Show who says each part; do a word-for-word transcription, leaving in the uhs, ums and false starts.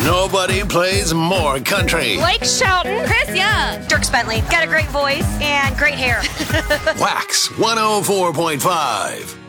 Speaker 1: Nobody plays more country.
Speaker 2: Blake Shelton, Chris Young,
Speaker 3: Dierks Bentley. Got a great voice and great hair.
Speaker 1: Wax one oh four point five.